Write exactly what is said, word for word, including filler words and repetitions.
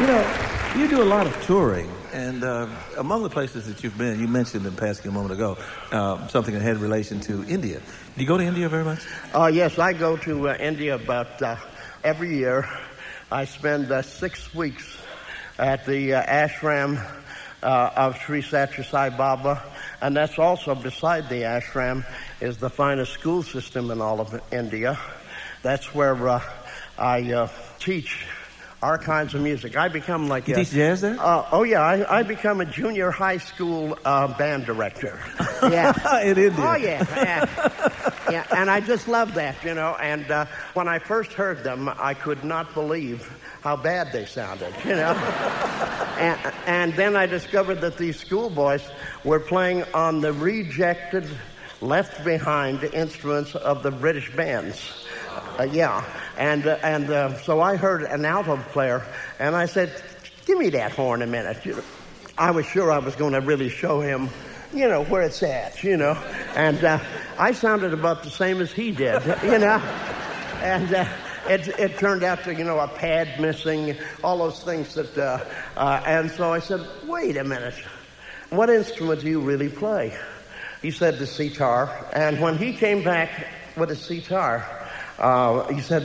You know, you do a lot of touring, and uh, among the places that you've been, you mentioned in passing a moment ago uh, something that had relation to India. Do you go to India very much? Uh, yes, I go to uh, India about uh, every year. I spend uh, six weeks at the uh, ashram uh, of Sri Sathya Sai Baba, and that's also beside the ashram is the finest school system in all of India. That's where uh, I uh, teach our kinds of music. I become like you a, teach jazz there? Uh, oh yeah, I, I become a junior high school uh, band director. Yeah, in India. Oh yeah, yeah, yeah. And I just love that, you know. And uh, when I first heard them, I could not believe how bad they sounded, you know. and, and then I discovered that these schoolboys were playing on the rejected, left behind instruments of the British bands. Uh, yeah, and uh, and uh, so I heard an alto player, and I said, "Give me that horn a minute." You know, I was sure I was going to really show him, you know, where it's at, you know. And uh, I sounded about the same as he did, you know. And uh, it it turned out to, you know, a pad missing, all those things that. Uh, uh, and so I said, "Wait a minute, what instrument do you really play?" He said, "The sitar." And when he came back with a sitar, Uh, he said,